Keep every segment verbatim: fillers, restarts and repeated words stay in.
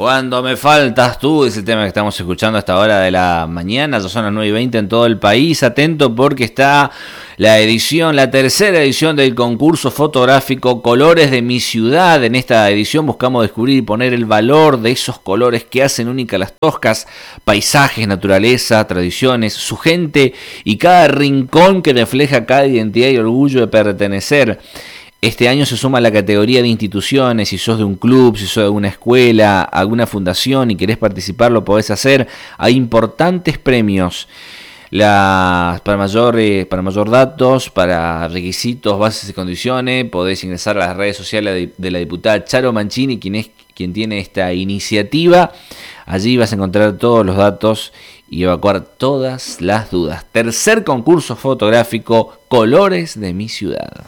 Cuando me faltas tú, es el tema que estamos escuchando a esta hora de la mañana. Ya son las nueve y veinte en todo el país. Atento porque está la edición, la tercera edición del concurso fotográfico Colores de mi ciudad. En esta edición buscamos descubrir y poner el valor de esos colores que hacen únicas Las Toscas, paisajes, naturaleza, tradiciones, su gente y cada rincón que refleja cada identidad y orgullo de pertenecer. Este año se suma la categoría de instituciones. Si sos de un club, si sos de una escuela, alguna fundación y querés participar, lo podés hacer. Hay importantes premios. La, para, mayor, eh, para mayor datos, para requisitos, bases y condiciones, podés ingresar a las redes sociales de, de la diputada Charo Mancini, quien es quien tiene esta iniciativa. Allí vas a encontrar todos los datos y evacuar todas las dudas. Tercer concurso fotográfico, Colores de mi ciudad.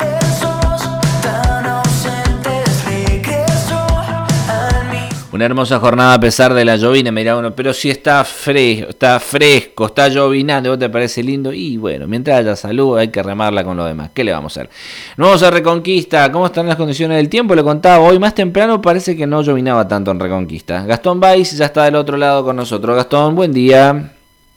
Una hermosa jornada a pesar de la llovina. Mirá uno, pero si está fresco, está fresco, está llovinando, ¿vos te parece lindo? Y bueno, mientras haya salud hay que remarla con lo demás. ¿Qué le vamos a hacer? Nos vamos a Reconquista. ¿Cómo están las condiciones del tiempo? Le contaba hoy más temprano, parece que no llovinaba tanto en Reconquista. Gastón Baiz ya está del otro lado con nosotros. Gastón, buen día.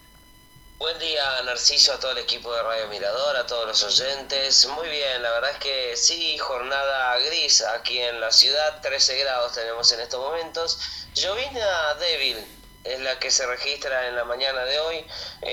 Buen día, Narciso, a todo el equipo de Radio Mirador, a todos los oyentes. Muy bien, la verdad es que sí, jornada gris aquí en la ciudad, trece grados tenemos en estos momentos. Llovina débil es la que se registra en la mañana de hoy,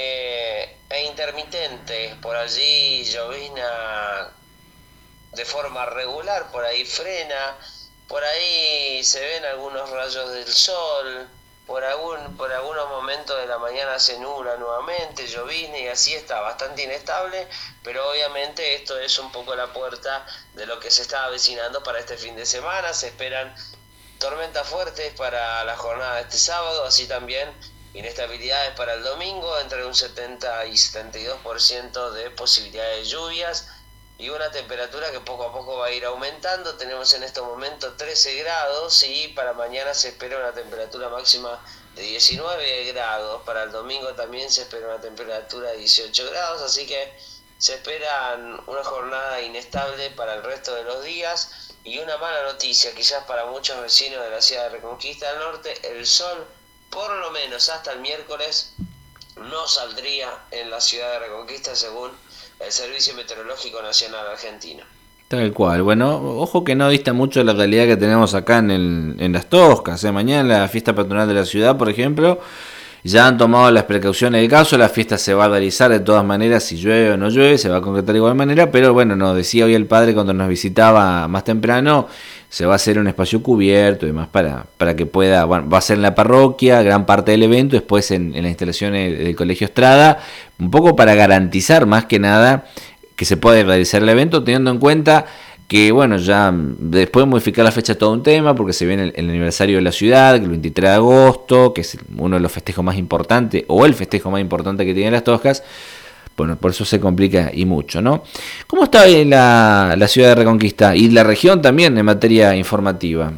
eh, e intermitente, por allí llovina de forma regular, por ahí frena, por ahí se ven algunos rayos del sol. Por algún por algunos momentos de la mañana se nubla nuevamente, llovina y así está, bastante inestable, pero obviamente esto es un poco la puerta de lo que se está avecinando para este fin de semana. Se esperan tormentas fuertes para la jornada de este sábado, así también inestabilidades para el domingo, entre un setenta y setenta y dos por ciento de posibilidades de lluvias y una temperatura que poco a poco va a ir aumentando. Tenemos en este momento trece grados y para mañana se espera una temperatura máxima de diecinueve grados. Para el domingo también se espera una temperatura de dieciocho grados, así que se espera una jornada inestable para el resto de los días. Y una mala noticia quizás para muchos vecinos de la ciudad de Reconquista del Norte: el sol, por lo menos hasta el miércoles, no saldría en la ciudad de Reconquista según el Servicio Meteorológico Nacional Argentino. Tal cual. Bueno, ojo que no dista mucho de la realidad que tenemos acá en, el, en Las Toscas. ¿eh? Mañana la fiesta patronal de la ciudad, por ejemplo, ya han tomado las precauciones del caso. La fiesta se va a realizar de todas maneras, si llueve o no llueve, se va a concretar de igual manera. Pero bueno, nos decía hoy el padre cuando nos visitaba más temprano, se va a hacer un espacio cubierto y demás para, para que pueda, bueno, va a ser en la parroquia, gran parte del evento, después en, en las instalaciones del Colegio Estrada, un poco para garantizar más que nada que se puede realizar el evento, teniendo en cuenta que, bueno, ya después de modificar la fecha todo un tema, porque se viene el, el aniversario de la ciudad, el veintitrés de agosto, que es uno de los festejos más importantes, o el festejo más importante que tienen Las Toscas. Bueno, por eso se complica y mucho, ¿no? ¿Cómo está hoy la, la ciudad de Reconquista y la región también en materia informativa?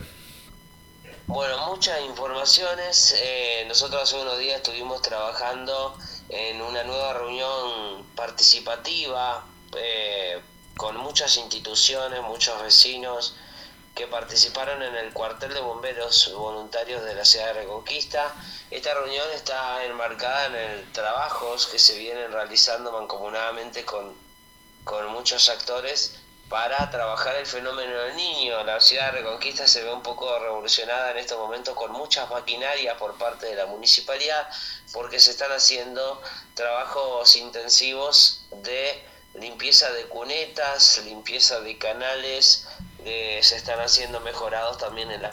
Bueno, muchas informaciones. Eh, nosotros hace unos días estuvimos trabajando en una nueva reunión participativa eh, con muchas instituciones, muchos vecinos que participaron en el cuartel de bomberos voluntarios de la ciudad de Reconquista. Esta reunión está enmarcada en el trabajos que se vienen realizando mancomunadamente con, con muchos actores para trabajar el fenómeno del niño. La ciudad de Reconquista se ve un poco revolucionada en estos momentos con muchas maquinarias por parte de la municipalidad, porque se están haciendo trabajos intensivos de limpieza de cunetas, limpieza de canales, de, se están haciendo mejorados también en las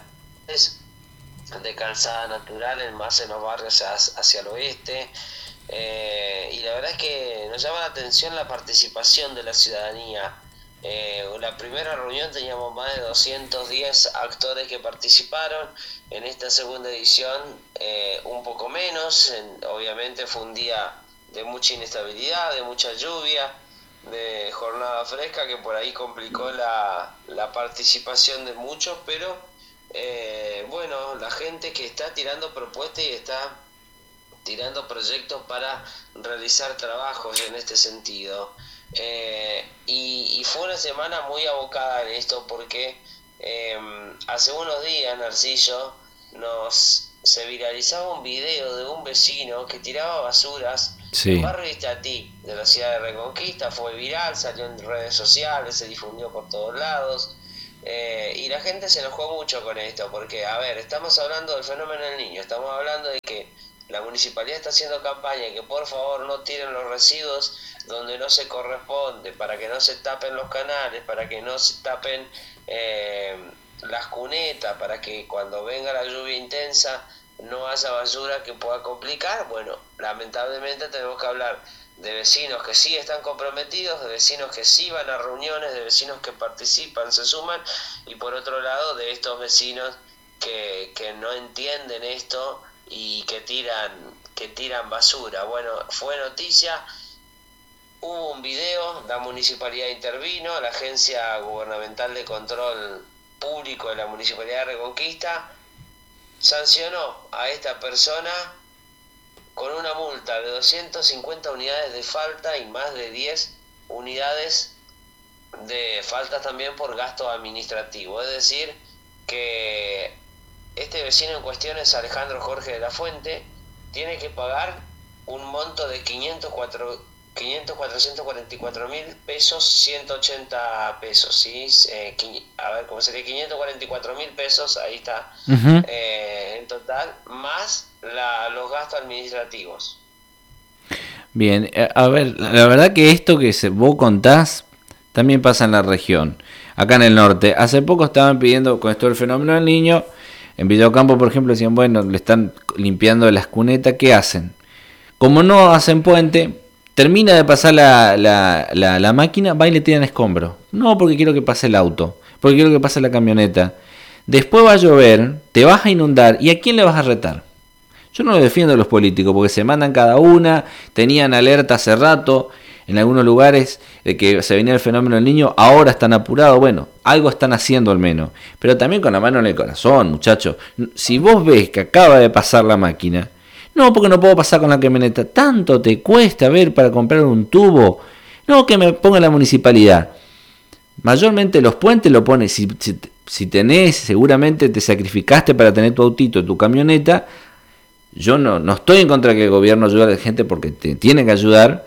de calzada natural, en más en los barrios hacia, hacia el oeste. Eh, y la verdad es que nos llama la atención la participación de la ciudadanía. Eh, la primera reunión teníamos más de doscientos diez actores que participaron. En esta segunda edición eh, un poco menos. En, obviamente fue un día de mucha inestabilidad, de mucha lluvia, de jornada fresca que por ahí complicó la, la participación de muchos, pero eh, bueno, la gente que está tirando propuestas y está tirando proyectos para realizar trabajos en este sentido. Eh, y, y fue una semana muy abocada en esto porque eh, hace unos días, Narciso, nos se viralizaba un video de un vecino que tiraba basuras Sí. en Barrio Istatí de la ciudad de Reconquista. Fue viral, salió en redes sociales, se difundió por todos lados. Eh, y la gente se enojó mucho con esto, porque, a ver, estamos hablando del fenómeno del niño, estamos hablando de que la municipalidad está haciendo campaña y que por favor no tiren los residuos donde no se corresponde, para que no se tapen los canales, para que no se tapen eh, las cunetas, para que cuando venga la lluvia intensa no haya basura que pueda complicar. Bueno, lamentablemente tenemos que hablar de vecinos que sí están comprometidos, de vecinos que sí van a reuniones, de vecinos que participan, se suman, y por otro lado de estos vecinos que, que no entienden esto y que tiran, que tiran basura. Bueno, fue noticia, hubo un video, la municipalidad intervino, la Agencia Gubernamental de Control Público de la Municipalidad de Reconquista sancionó a esta persona con una multa de doscientas cincuenta unidades de falta y más de diez unidades de faltas también por gasto administrativo. Es decir, que este vecino en cuestión es Alejandro Jorge de la Fuente, tiene que pagar un monto de quinientos, cuatrocientos cuarenta y cuatro mil pesos, ciento ochenta pesos, ¿sí? Eh, a ver, ¿cómo sería? quinientos cuarenta y cuatro mil pesos, ahí está, uh-huh. eh, en total, más la, los gastos administrativos. Bien, a ver, la verdad que esto que se, vos contás también pasa en la región, acá en el norte. Hace poco estaban pidiendo, con esto del fenómeno del niño, en Villocampo, por ejemplo, decían, bueno, le están limpiando las cunetas, ¿qué hacen? Como no hacen puente, termina de pasar la, la, la, la máquina, va y le tiran escombro. No, porque quiero que pase el auto, porque quiero que pase la camioneta. Después va a llover, te vas a inundar, ¿y a quién le vas a retar? Yo no lo defiendo a los políticos, porque se mandan cada una, tenían alerta hace rato, en algunos lugares de que se venía el fenómeno del niño, ahora están apurados, bueno, algo están haciendo al menos, pero también con la mano en el corazón, muchachos. Si vos ves que acaba de pasar la máquina, no, porque no puedo pasar con la camioneta, tanto te cuesta ver para comprar un tubo, no, que me ponga la municipalidad. Mayormente los puentes lo pones, si, si, si tenés, seguramente te sacrificaste para tener tu autito, tu camioneta. Yo no, no estoy en contra de que el gobierno ayude a la gente, porque te tiene que ayudar,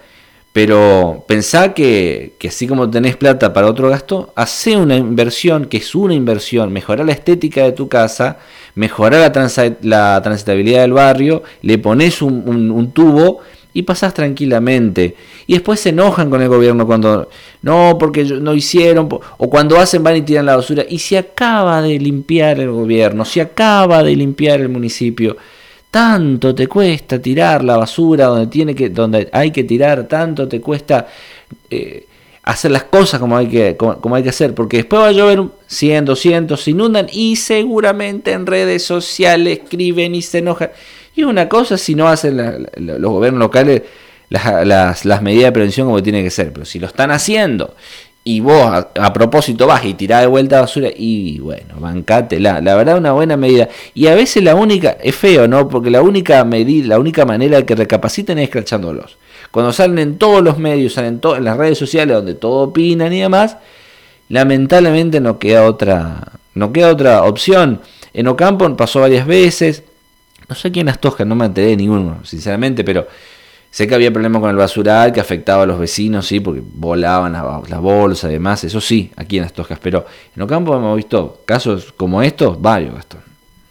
pero pensá que, que así como tenés plata para otro gasto, hacé una inversión, que es una inversión, mejorar la estética de tu casa, mejorar la, transa, la transitabilidad del barrio, le pones un, un, un tubo y pasás tranquilamente. Y después se enojan con el gobierno cuando no, porque no hicieron, o cuando hacen van y tiran la basura, y se acaba de limpiar el gobierno, se acaba de limpiar el municipio. Tanto te cuesta tirar la basura donde tiene que, donde hay que tirar, tanto te cuesta eh, hacer las cosas como hay que, como, como hay que hacer, porque después va a llover cien, doscientos, se inundan y seguramente en redes sociales escriben y se enojan. Y una cosa si no hacen la, la, los gobiernos locales las, las, las medidas de prevención como tiene que ser, pero si lo están haciendo y vos a, a propósito vas y tirás de vuelta basura, y bueno, bancátela. La verdad, una buena medida. Y a veces la única, es feo, ¿no? Porque la única medida, la única manera de que recapaciten es escrachándolos. Cuando salen en todos los medios, salen to- en las redes sociales donde todo opinan y demás, lamentablemente no queda otra, no queda otra opción. En Ocampo pasó varias veces, no sé quién las Toscas, no me enteré de ninguno, sinceramente, pero sé que había problemas con el basural que afectaba a los vecinos, sí, porque volaban las la bolsas y demás, eso sí, aquí en las Toscas, pero en Ocampo hemos visto casos como estos, varios, Gastón.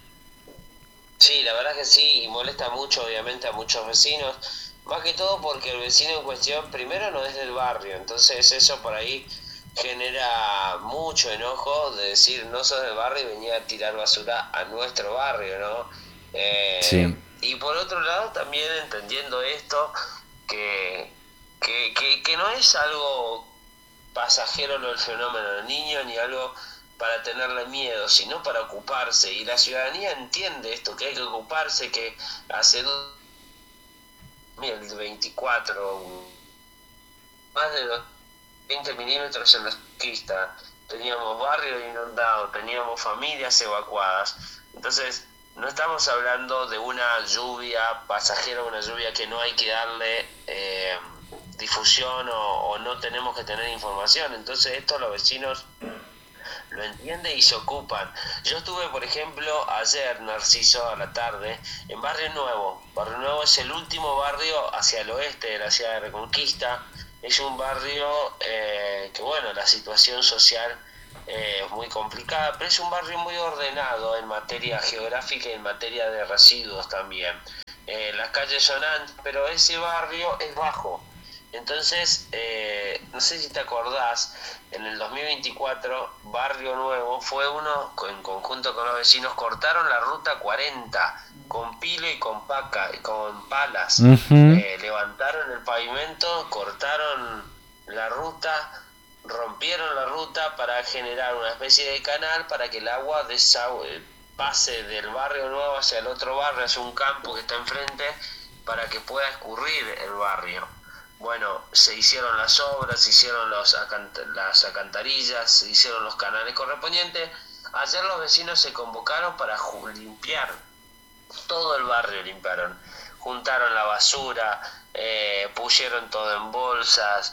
Sí, la verdad que sí, y molesta mucho obviamente a muchos vecinos, más que todo porque el vecino en cuestión primero no es del barrio, entonces eso por ahí genera mucho enojo de decir no sos del barrio y venía a tirar basura a nuestro barrio, ¿no? Eh, sí. Y por otro lado también entendiendo esto, que, que, que, que no es algo pasajero lo del fenómeno del niño, ni algo para tenerle miedo, sino para ocuparse, y la ciudadanía entiende esto, que hay que ocuparse, que hace dos mil veinticuatro más de los veinte milímetros en la conquista, teníamos barrios inundados, teníamos familias evacuadas, entonces no estamos hablando de una lluvia pasajera, una lluvia que no hay que darle eh, difusión o, o no tenemos que tener información. Entonces esto los vecinos lo entiende y se ocupan. Yo estuve, por ejemplo, ayer, Narciso, a la tarde, en Barrio Nuevo. Barrio Nuevo es el último barrio hacia el oeste de la ciudad de Reconquista. Es un barrio eh, que, bueno, la situación social eh, es muy complicada, pero es un barrio muy ordenado en materia geográfica y en materia de residuos también. Eh, las calles son anchas, pero ese barrio es bajo. Entonces, eh, no sé si te acordás, en el dos mil veinticuatro, Barrio Nuevo fue uno, en conjunto con los vecinos, cortaron la ruta cuarenta con pilo y con, paca, con palas. Uh-huh. eh, levantaron el pavimento, cortaron la ruta, rompieron la ruta para generar una especie de canal para que el agua desagüe, pase del Barrio Nuevo hacia el otro barrio, hacia un campo que está enfrente, para que pueda escurrir el barrio. Bueno, se hicieron las obras, se hicieron los acant- las alcantarillas, se hicieron los canales correspondientes. Ayer los vecinos se convocaron para ju- limpiar, todo el barrio limpiaron. Juntaron la basura, eh, pusieron todo en bolsas,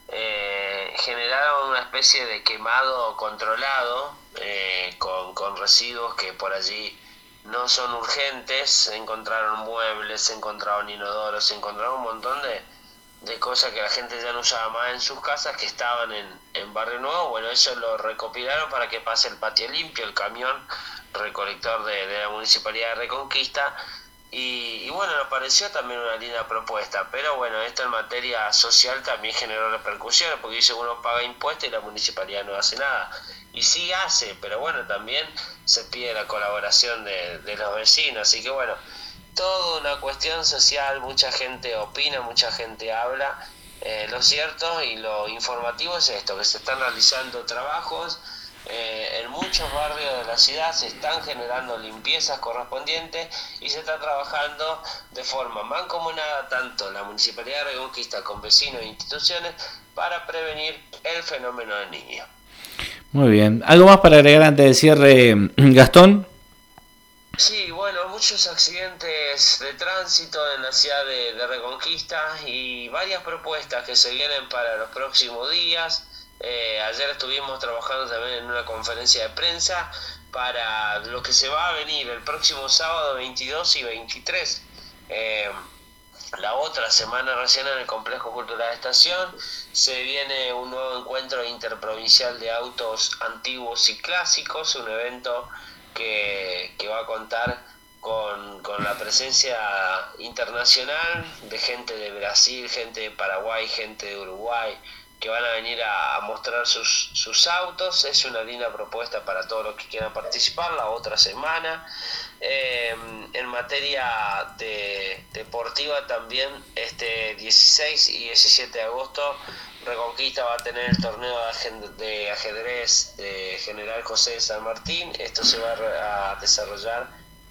eh, generaron una especie de quemado controlado eh, con, con residuos que por allí no son urgentes. Se encontraron muebles, se encontraron inodoros, se encontraron un montón de... de cosas que la gente ya no usaba más en sus casas, que estaban en, en Barrio Nuevo. Bueno, eso lo recopilaron para que pase el patio limpio, el camión recolector de, de la Municipalidad de Reconquista, y, y bueno, nos pareció también una linda propuesta, pero bueno, esto en materia social también generó repercusiones, porque dice uno paga impuestos y la Municipalidad no hace nada, y sí hace, pero bueno, también se pide la colaboración de, de los vecinos, así que bueno, toda una cuestión social, mucha gente opina, mucha gente habla. Eh, lo cierto y lo informativo es esto, que se están realizando trabajos eh, en muchos barrios de la ciudad, se están generando limpiezas correspondientes y se está trabajando de forma mancomunada tanto la Municipalidad de Reconquista con vecinos e instituciones para prevenir el fenómeno del niño. Muy bien. ¿Algo más para agregar antes del cierre, Gastón? Sí, bueno, muchos accidentes de tránsito en la ciudad de, de Reconquista y varias propuestas que se vienen para los próximos días. Eh, ayer estuvimos trabajando también en una conferencia de prensa para lo que se va a venir el próximo sábado veintidós y veintitrés. Eh, la otra semana recién en el Complejo Cultural de Estación se viene un nuevo encuentro interprovincial de autos antiguos y clásicos, un evento Que, que va a contar con, con la presencia internacional de gente de Brasil, gente de Paraguay, gente de Uruguay, que van a venir a, a mostrar sus, sus autos. Es una linda propuesta para todos los que quieran participar la otra semana. Eh, en materia de, deportiva también, este dieciséis y diecisiete de agosto, Reconquista va a tener el torneo de ajedrez de General José de San Martín. Esto se va a desarrollar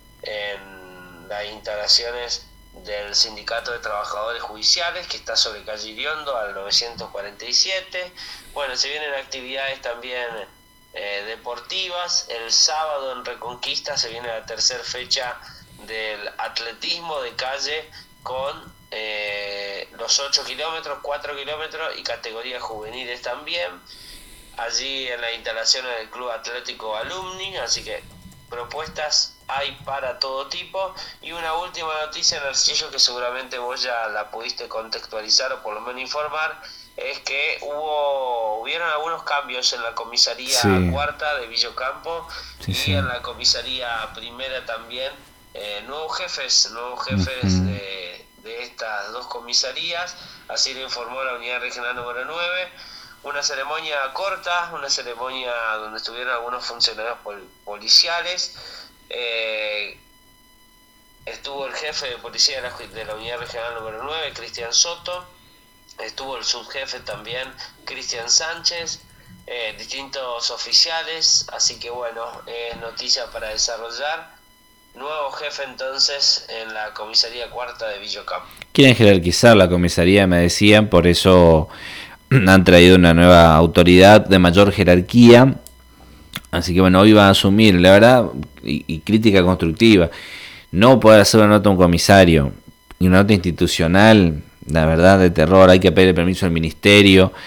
en las instalaciones del Sindicato de Trabajadores Judiciales, que está sobre calle Iriondo al novecientos cuarenta y siete. Bueno, se vienen actividades también eh, deportivas. El sábado en Reconquista se viene la tercera fecha del atletismo de calle con eh, los ocho kilómetros, cuatro kilómetros y categorías juveniles también, allí en las instalaciones del Club Atlético Alumni, así que propuestas hay para todo tipo. Y una última noticia, Narciso, que seguramente vos ya la pudiste contextualizar o por lo menos informar, es que hubo hubieron algunos cambios en la comisaría sí. cuarta de Villocampo sí, y sí. en la comisaría primera también, eh, nuevos jefes, nuevos jefes uh-huh. de, de estas dos comisarías, así lo informó la unidad regional número nueve. Una ceremonia corta, una ceremonia donde estuvieron algunos funcionarios pol- policiales. Eh, estuvo el jefe de policía de la, de la unidad regional número nueve, Cristian Soto. Estuvo el subjefe también, Cristian Sánchez. Eh, distintos oficiales. Así que bueno, es eh, noticia para desarrollar. Nuevo jefe entonces en la comisaría cuarta de Villocampo. Quieren jerarquizar la comisaría, me decían, por eso han traído una nueva autoridad de mayor jerarquía, así que bueno, hoy va a asumir, la verdad, y, y crítica constructiva, no poder hacer una nota a un comisario y una nota institucional, la verdad, de terror. Hay que pedir el permiso al ministerio,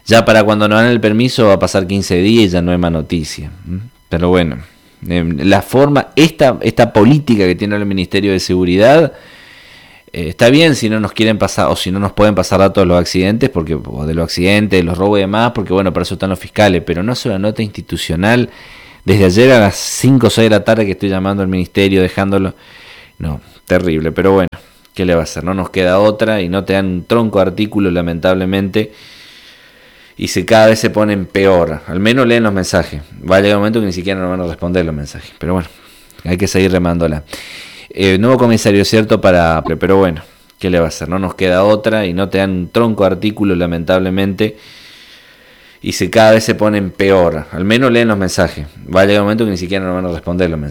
Ya para cuando nos dan el permiso va a pasar quince días y ya no hay más noticia. Pero bueno, eh, la forma, esta, esta política que tiene el Ministerio de Seguridad, eh, está bien si no nos quieren pasar, o si no nos pueden pasar datos de los accidentes, porque, o de los accidentes, de los robos y demás, porque bueno, para eso están los fiscales, pero no es una nota institucional. Desde ayer a las cinco o seis de la tarde que estoy llamando al ministerio, dejándolo, no, terrible, pero bueno, ¿qué le va a hacer? No nos queda otra y no te dan un tronco de artículos, lamentablemente. Y se, cada vez se ponen peor. Al menos leen los mensajes. Va a llegar un momento que ni siquiera nos van a responder los mensajes. Pero bueno, hay que seguir remándola. Eh, nuevo comisario, cierto, para... Pero bueno, ¿qué le va a hacer? No nos queda otra y no te dan un tronco de artículos, lamentablemente. Y se, cada vez se ponen peor. Al menos leen los mensajes. Va a llegar un momento que ni siquiera nos van a responder los mensajes.